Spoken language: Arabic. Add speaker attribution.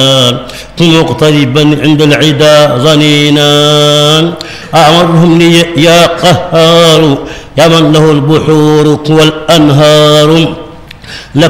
Speaker 1: كن مقتربا عند العدا ظنينا أعمرهم لي يا قهار يا من له البحور والأنهار.